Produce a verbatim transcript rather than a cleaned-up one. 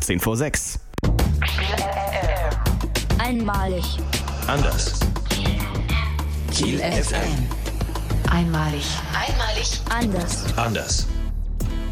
fünfzehn vor sechs. Einmalig. Anders. Kiel F M. Einmalig. Einmalig. Anders. Anders.